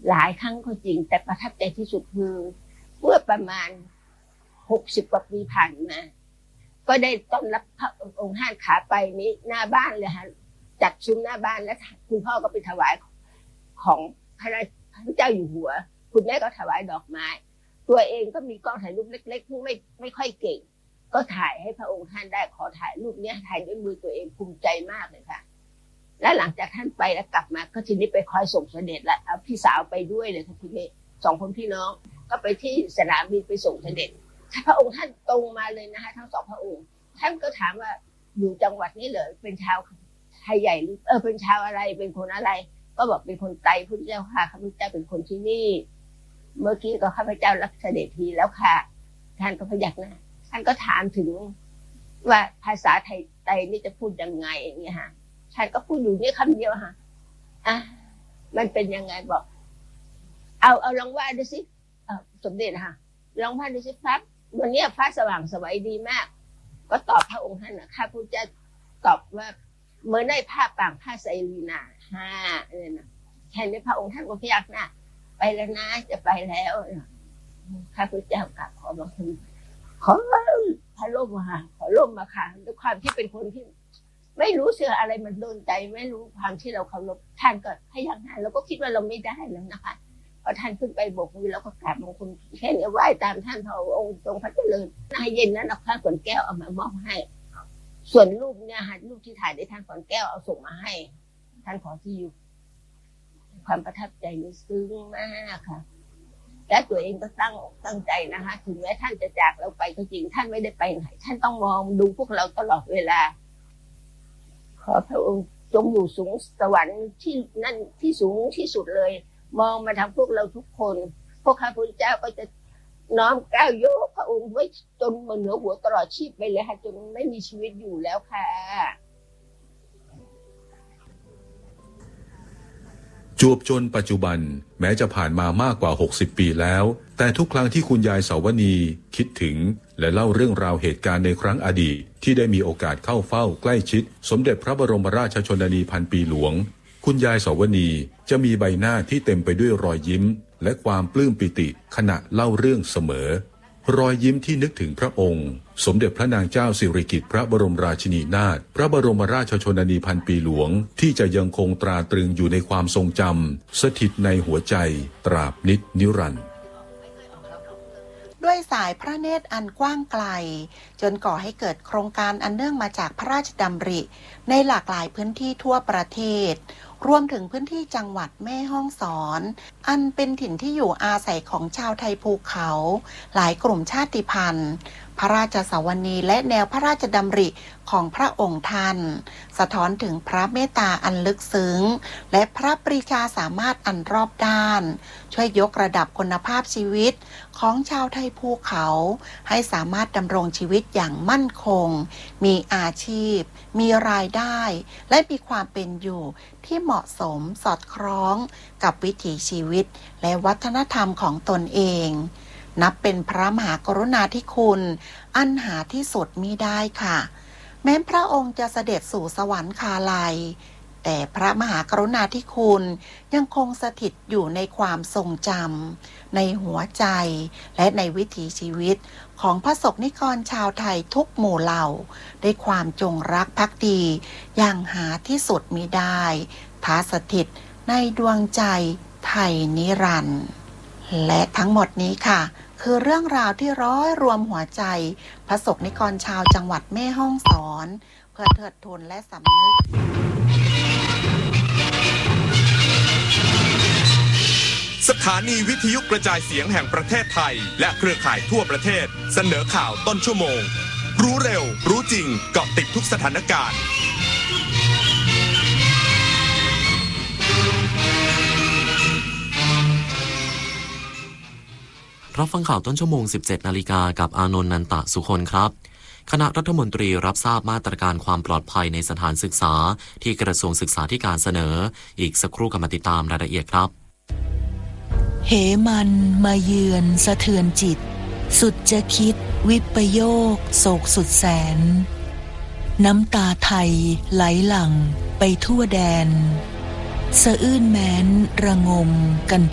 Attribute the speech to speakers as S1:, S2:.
S1: หลายครั้งก็จริงแต่ประทับใจที่สุดคือเมื่อประมาณ60 กว่าปีผ่านมาก็ได้ต้อนรับพระองค์ท่านขาไปนี้หน้าบ้านเลยค่ะจัดซุ้มหน้าบ้านแล้วคุณพ่อก็ไปถวายของพระเจ้าอยู่หัวคุณแม่ก็ถวายดอกไม้ตัวเองก็มีกล้องถ่ายรูปเล็กๆที่ไม่ค่อยเก่งก็ถ่ายให้พระองค์ท่านได้ขอถ่ายรูปนี้ถ่ายด้วยมือตัวเองภูมิใจมากเลยค่ะและหลังจากท่านไปแล้วกลับมาก็ทีนี้ไปคอยส่งเสด็จแล้วเอาพี่สาวไปด้วยเลยค่ะทีนี้2 คนพี่น้องก็ไปที่สนามบินไปส่งเสด็จพระองค์ท่านตรงมาเลยนะคะทั้ง2 พระองค์ท่านก็ถามว่าอยู่จังหวัดนี้เหรอเป็นชาวไทยใหญ่หรือเป็นชาวอะไรเป็นคนอะไรก็บอกเป็นคนไตพุทธเจ้าค่ะข้าพเจ้าเป็นคนที่นี่เมื่อกี้ก็ข้าพเจ้ารับเสด็จทีแล้วค่ะท่านก็พยักหน้าท่านก็ถามถึงว่าภาษาไทยนี่จะพูดยังไงอย่างเงี้ยค่ะท่านก็พูดอยู่นี่คำเดียวค่ะมันเป็นยังไงบอกเอาลองว่าดูสิสมเด็จค่ะลองว่าดูสิครับวันนี้ฟ้าสว่างสวยดีมากก็ตอบพระองค์ท่านนะข้าพุทธเจ้าตอบว่าเมื่อได้ผ้าป่างผ้าไซรีนาเนี่ยนะแค่นี้พระองค์ท่านก็พยักหน้าไปแล้วนะจะไปแล้วข้าพุทธเจ้ากราบขอบังคมขอพระร่มมาค่ะขอร่มมาค่ะด้วยความที่เป็นคนที่ไม่รู้เชื่ออะไรมันโดนใจไม่รู้ความที่เราเคารพท่านก็พยักหน้าเราก็คิดว่าเราไม่ได้แล้วนะคะพอท่านขึ้นไปโบกมือแล้วก็กราบบังคมแค่นี้ไหว้ตามท่านพระองค์ทรงพระเจริญให้เย็นนั้นเอาพระขวัญแก้วเอามามอบให้ส่วนรูปเนี่ยค่ะรูปที่ถ่ายได้ท่านขวัญแก้วเอาส่งมาให้ท่านขอที่อยู่ความประทับใจนี่ซึ้งมากค่ะและตัวเองก็ตั้งใจนะคะถึงแม้ท่านจะจากเราไปก็จริงท่านไม่ได้ไปไหนท่านต้องมองดูพวกเราตลอดเวลาขอพระองค์จงอยู่สูงสวรรค์ที่นั่นที่สูงที่สุดเลยมองมาทางพวกเราทุกคนพวกข้าพเจ้าก็จะน้อมก้าวโยกพระองค์ไว้จนเหนือหัวตลอดชีพไปเลยค่ะจนไม่มีชีวิตอยู่แล้วค่ะ
S2: จวบจนปัจจุบันแม้จะผ่านมามากกว่า60 ปีแล้วแต่ทุกครั้งที่คุณยายเสาวณีคิดถึงและเล่าเรื่องราวเหตุการณ์ในครั้งอดีตที่ได้มีโอกาสเข้าเฝ้าใกล้ชิดสมเด็จพระบรมราชชนนีพันปีหลวงคุณยายเสาวณีจะมีใบหน้าที่เต็มไปด้วยรอยยิ้มและความปลื้มปิติขณะเล่าเรื่องเสมอรอยยิ้มที่นึกถึงพระองค์สมเด็จพระนางเจ้าสิริกิติ์พระบรมราชินีนาถพระบรมราชชนนีพันปีหลวงที่จะยังคงตราตรึงอยู่ในความทรงจำสถิตในหัวใจตราบนิจนิรันดร์
S3: ด้วยสายพระเนตรอันกว้างไกลจนก่อให้เกิดโครงการอันเนื่องมาจากพระราชดำริในหลากหลายพื้นที่ทั่วประเทศรวมถึงพื้นที่จังหวัดแม่ฮ่องสอนอันเป็นถิ่นที่อยู่อาศัยของชาวไทยภูเขาหลายกลุ่มชาติพันธุ์พระราชสวนีและแนวพระราชดำริของพระองค์ท่านสะท้อนถึงพระเมตตาอันลึกซึ้งและพระปรีชาสามารถอันรอบด้านช่วยยกระดับคุณภาพชีวิตของชาวไทยภูเขาให้สามารถดำรงชีวิตอย่างมั่นคงมีอาชีพมีรายได้และมีความเป็นอยู่ที่เหมาะสมสอดคล้องกับวิถีชีวิตและวัฒนธรรมของตนเองนับเป็นพระมหากรุณาธิคุณอันหาที่สุดมิได้ค่ะแม้พระองค์จะเสด็จสู่สวรรคาลัยแต่พระมหากรุณาธิคุณยังคงสถิตอยู่ในความทรงจำในหัวใจและในวิถีชีวิตของพระสงฆ์นิกรชาวไทยทุกหมู่เหล่าด้วยความจงรักภักดีอย่างหาที่สุดมิได้ท้าสถิตในดวงใจไทยนิรันดร์และทั้งหมดนี้ค่ะคือเรื่องราวที่ร้อยรวมหัวใจพระสงฆ์นิกรชาวจังหวัดแม่ฮ่องสอนเพื่อเทิดทูนและสำนึก
S4: สถานีวิทยุกระจายเสียงแห่งประเทศไทยและเครือข่ายทั่วประเทศเสนอข่าวต้นชั่วโมงรู้เร็วรู้จริงเกาะติดทุกสถานการณ์
S5: รับฟังข่าวต้นชั่วโมง 17 นาฬิกากับอานนท์ นันตะสุคนครับคณะรัฐมนตรีรับทราบมาตรการความปลอดภัยในสถานศึกษาที่กระทรวงศึกษาธิการเสนออีกสักครู่กลับมาติดตามรายละเอียดครับ
S6: เหมันมาเยือนสะเทือนจิตสุดจะคิดวิปโยคโศกสุดแสนน้ำตาไทยไหลหลั่งไปทั่วแดนสะอื้นแม้นระงมกัน